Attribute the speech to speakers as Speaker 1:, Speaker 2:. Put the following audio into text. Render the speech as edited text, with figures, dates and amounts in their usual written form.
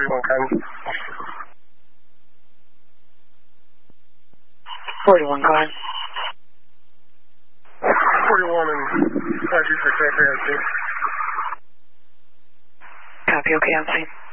Speaker 1: 41 Cotton.
Speaker 2: 41 Cotton.
Speaker 1: 41 and 526 right there,
Speaker 2: Copy, okay, I'm fine.